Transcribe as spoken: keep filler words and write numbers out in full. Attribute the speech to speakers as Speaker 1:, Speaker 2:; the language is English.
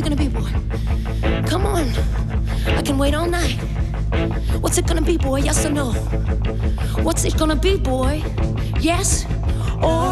Speaker 1: gonna be, boy? Come on. I can wait all night. What's it gonna be, boy? Yes or no? What's it gonna be, boy? Yes or